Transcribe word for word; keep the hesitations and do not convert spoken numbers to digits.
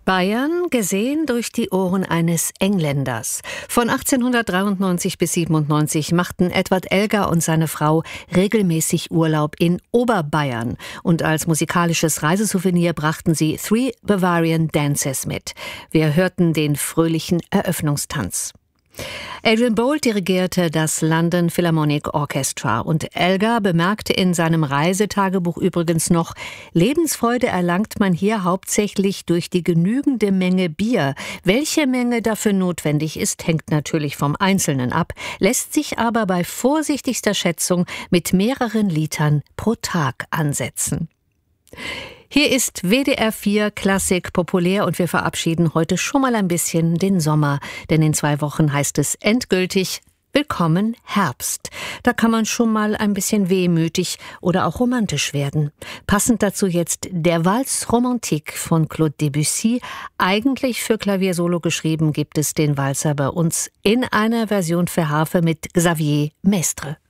Bayern gesehen durch die Ohren eines Engländers. Von achtzehnhundertdreiundneunzig bis siebenundneunzig machten Edward Elgar und seine Frau regelmäßig Urlaub in Oberbayern. Und als musikalisches Reisesouvenir brachten sie Three Bavarian Dances mit. Wir hörten den fröhlichen Eröffnungstanz. Adrian Boult dirigierte das London Philharmonic Orchestra und Elgar bemerkte in seinem Reisetagebuch übrigens noch: Lebensfreude erlangt man hier hauptsächlich durch die genügende Menge Bier. Welche Menge dafür notwendig ist, hängt natürlich vom Einzelnen ab, lässt sich aber bei vorsichtigster Schätzung mit mehreren Litern pro Tag ansetzen. Hier ist W D R vier Klassik populär und wir verabschieden heute schon mal ein bisschen den Sommer, denn in zwei Wochen heißt es endgültig Willkommen Herbst. Da kann man schon mal ein bisschen wehmütig oder auch romantisch werden. Passend dazu jetzt der Valse Romantique von Claude Debussy. Eigentlich für Klaviersolo geschrieben, gibt es den Walzer bei uns in einer Version für Harfe mit Xavier Mestre.